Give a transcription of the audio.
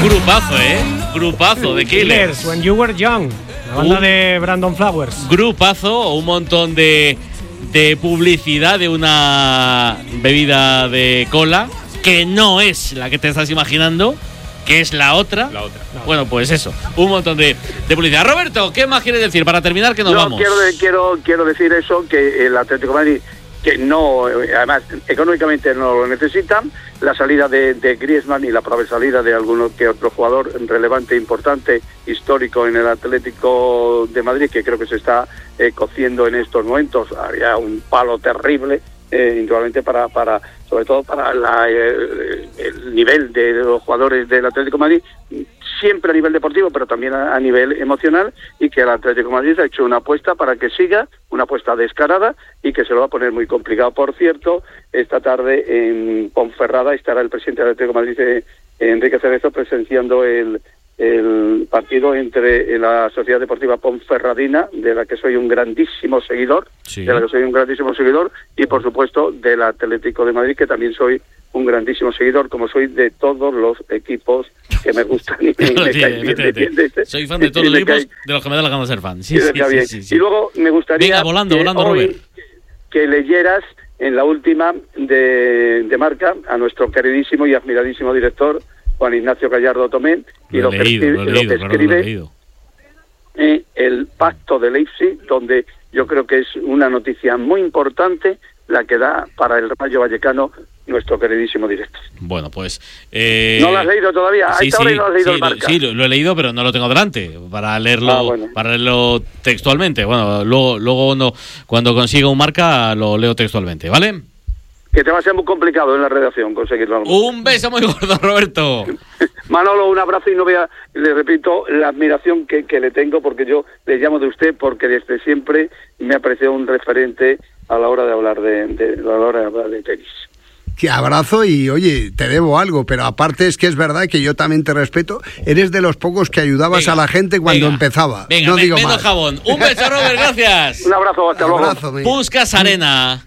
grupazo, grupazo de Killers. When You Were Young, la banda de Brandon Flowers. Grupazo, un montón de publicidad de una bebida de cola que no es la que te estás imaginando, que es la otra. Bueno, pues eso, un montón de publicidad. Roberto, ¿qué más quieres decir para terminar que nos vamos? Quiero decir eso, que el Atlético de Madrid, que no, además económicamente no lo necesitan, la salida de Griezmann y la probable salida de alguno que otro jugador relevante, importante, histórico en el Atlético de Madrid, que creo que se está cociendo en estos momentos, había un palo terrible, indudablemente para sobre todo para el nivel de los jugadores del Atlético de Madrid, siempre a nivel deportivo, pero también a nivel emocional, y que el Atlético de Madrid ha hecho una apuesta para que siga, una apuesta descarada, y que se lo va a poner muy complicado. Por cierto, esta tarde en Ponferrada estará el presidente del Atlético de Madrid, Enrique Cerezo, presenciando el partido entre la Sociedad Deportiva Ponferradina, de la que soy un grandísimo seguidor, y por supuesto del Atlético de Madrid, que también soy un grandísimo seguidor, como soy de todos los equipos que me gustan y me caen bien. Soy fan de todos los equipos de los que me da la gana de ser fan. Sí. Y luego me gustaría volando, Robert, que leyeras en la última de Marca a nuestro queridísimo y admiradísimo director Juan Ignacio Gallardo Tomé, y lo que escribe el Pacto de Leipzig, donde yo creo que es una noticia muy importante la que da para el Rayo Vallecano nuestro queridísimo director. Bueno, pues... ¿No lo has leído todavía? Sí, no has leído el Marca. Sí, lo he leído, pero no lo tengo delante para leerlo, para leerlo textualmente. Bueno, luego no, cuando consiga un Marca lo leo textualmente, ¿vale? Que te va a ser muy complicado en la redacción conseguirlo. Un beso muy gordo, Roberto. Manolo, un abrazo, y no vea, le repito, la admiración que le tengo, porque yo le llamo de usted, porque desde siempre me ha parecido un referente a la hora de hablar de tenis. Que abrazo, y oye, te debo algo, pero aparte es que es verdad que yo también te respeto, eres de los pocos que ayudabas a la gente cuando empezaba. Venga, no digo más. Jabón. Un beso, Robert, gracias. Un abrazo, hasta luego. Puskas Arena.